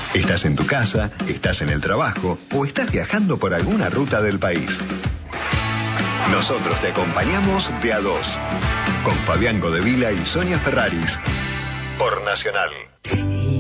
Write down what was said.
Estás en tu casa, estás en el trabajo o estás viajando por alguna ruta del país. Nosotros te acompañamos de A2, con Fabián Godevila y Sonia Ferraris, por Nacional.